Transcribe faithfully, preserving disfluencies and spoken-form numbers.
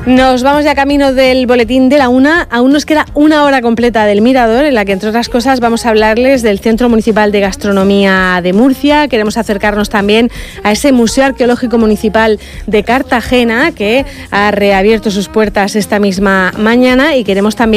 Nos vamos ya camino del boletín de la una. Aún nos queda una hora completa del Mirador, en la que, entre otras cosas, vamos a hablarles del Centro Municipal de Gastronomía de Murcia. Queremos acercarnos también a ese Museo Arqueológico Municipal de Cartagena, que ha reabierto sus puertas esta misma mañana, y queremos también